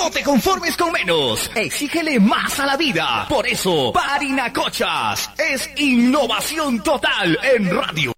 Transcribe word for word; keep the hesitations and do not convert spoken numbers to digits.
No te conformes con menos. Exígele más a la vida. Por eso, Parinacochas es innovación total en radio.